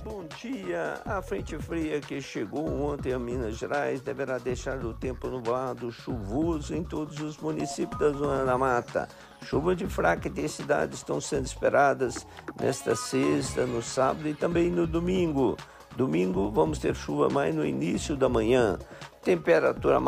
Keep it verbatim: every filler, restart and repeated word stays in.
Bom dia. A frente fria que chegou ontem a Minas Gerais deverá deixar o tempo nublado, chuvoso em todos os municípios da Zona da Mata. Chuva de fraca intensidade estão sendo esperadas nesta sexta, no sábado e também no domingo. Domingo vamos ter chuva mais no início da manhã. Temperatura